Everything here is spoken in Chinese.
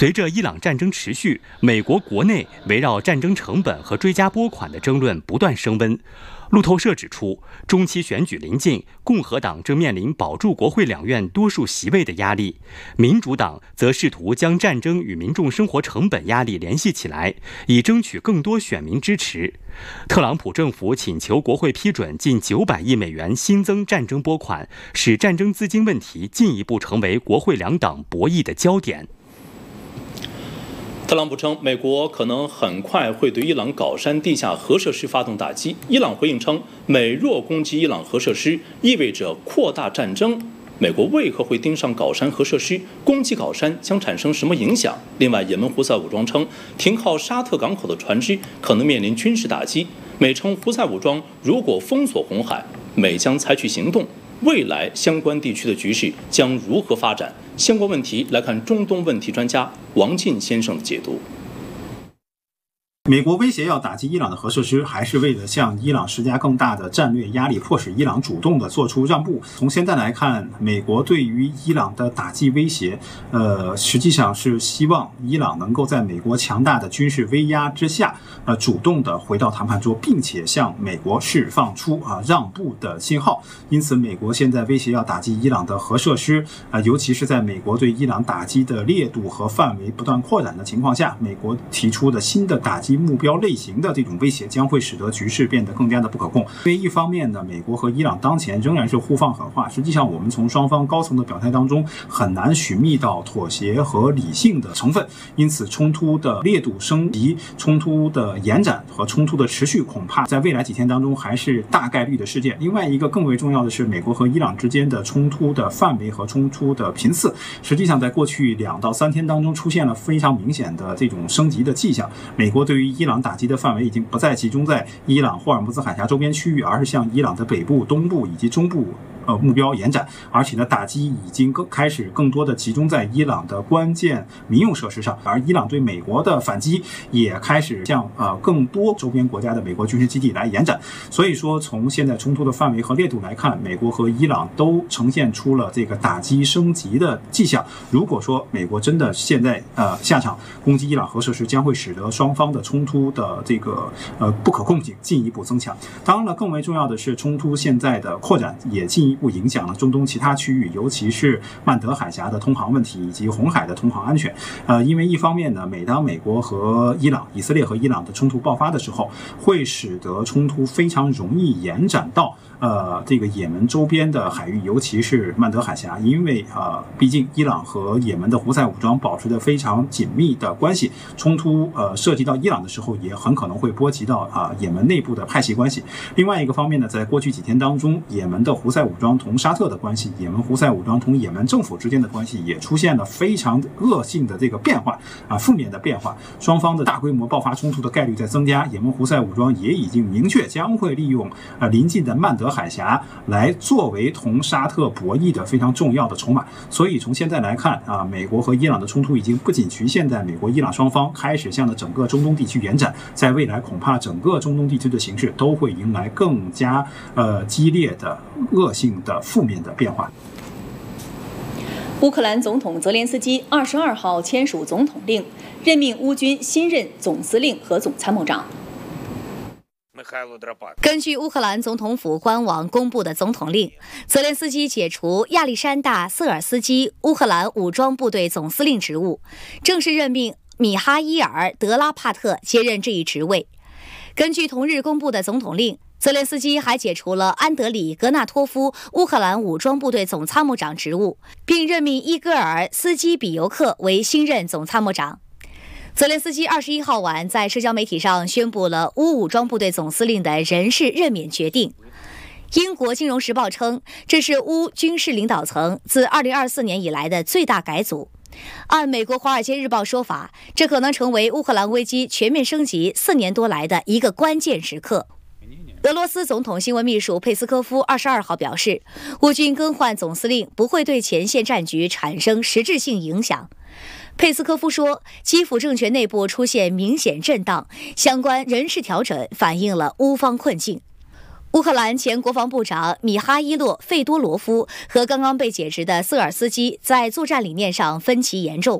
随着伊朗战争持续，美国国内围绕战争成本和追加拨款的争论不断升温。路透社指出，中期选举临近，共和党正面临保住国会两院多数席位的压力，民主党则试图将战争与民众生活成本压力联系起来，以争取更多选民支持。特朗普政府请求国会批准近900亿美元新增战争拨款，使战争资金问题进一步成为国会两党博弈的焦点。 特朗普称，美国可能很快会对伊朗搞山地下核设施发动打击。伊朗回应称，美若攻击伊朗核设施，意味着扩大战争。美国为何会盯上搞山核设施？攻击搞山将产生什么影响？另外，也门胡塞武装称，停靠沙特港口的船只可能面临军事打击。美称，胡塞武装如果封锁红海，美将采取行动。未来相关地区的局势将如何发展？相关问题来看中东问题专家王进先生的解读。 美国威胁要打击伊朗的核设施，还是为了向伊朗施加更大的战略压力，迫使伊朗主动的做出让步。从现在来看，美国对于伊朗的打击威胁，实际上是希望伊朗能够在美国强大的军事威压之下，主动的回到谈判桌，并且向美国释放出让步的信号。因此，美国现在威胁要打击伊朗的核设施，尤其是在美国对伊朗打击的烈度和范围不断扩展的情况下，美国提出的新的打击目标类型的这种威胁将会使得局势变得更加的不可控。因为一方面呢，美国和伊朗当前仍然是互放狠话，实际上我们从双方高层的表态当中很难寻觅到妥协和理性的成分，因此冲突的烈度升级、冲突的延展和冲突的持续，恐怕在未来几天当中还是大概率的事件。另外一个更为重要的是，美国和伊朗之间的冲突的范围和冲突的频次，实际上在过去2到3天当中出现了非常明显的这种升级的迹象。美国对于伊朗打击的范围已经不再集中在伊朗霍尔木兹海峡周边区域，而是向伊朗的北部、东部以及中部目标延展，而且呢，打击已经开始更多的集中在伊朗的关键民用设施上，而伊朗对美国的反击也开始向更多周边国家的美国军事基地来延展。所以说，从现在冲突的范围和烈度来看，美国和伊朗都呈现出了这个打击升级的迹象。如果说美国真的现在下场攻击伊朗核设施，将会使得双方的冲突的这个不可控性进一步增强。当然了，更为重要的是，冲突现在的扩展也进一步影响了中东其他区域，尤其是曼德海峡的通航问题以及红海的通航安全。因为一方面呢，每当美国和伊朗、以色列和伊朗的冲突爆发的时候，会使得冲突非常容易延展到这个也门周边的海域，尤其是曼德海峡，因为毕竟伊朗和也门的胡塞武装保持着非常紧密的关系，冲突涉及到伊朗的时候，也很可能会波及到也门内部的派系关系。另外一个方面呢，在过去几天当中，也门的胡塞武装同沙特的关系，也门胡塞武装同也门政府之间的关系也出现了非常恶性的这个变化负面的变化，双方的大规模爆发冲突的概率在增加。也门胡塞武装也已经明确将会利用临近的曼德海峡来作为同沙特博弈的非常重要的筹码。所以从现在来看美国和伊朗的冲突已经不仅局限在美国伊朗双方，开始向着整个中东地区延展，在未来恐怕整个中东地区的形势都会迎来更加激烈的恶性的负面的变化。 乌克兰总统泽连斯基22号签署总统令，任命乌军新任总司令和总参谋长。 根据乌克兰总统府官网公布的总统令，泽连斯基解除亚历山大·瑟尔斯基乌克兰武装部队总司令职务，正式任命米哈伊尔·德拉帕特接任这一职位。根据同日公布的总统令，泽连斯基还解除了安德里·格纳托夫乌克兰武装部队总参谋长职务，并任命伊戈尔·斯基比尤克为新任总参谋长。泽连斯基21号晚在社交媒体上宣布了乌武装部队总司令的人事任免决定。英国金融时报称，这是乌军事领导层自2024年以来的最大改组。按美国《华尔街日报》说法，这可能成为乌克兰危机全面升级4年多来的一个关键时刻。俄罗斯总统新闻秘书佩斯科夫22号表示，乌军更换总司令不会对前线战局产生实质性影响。佩斯科夫说，基辅政权内部出现明显震荡，相关人事调整反映了乌方困境。乌克兰前国防部长米哈伊洛·费多罗夫和刚刚被解职的瑟尔斯基在作战理念上分歧严重。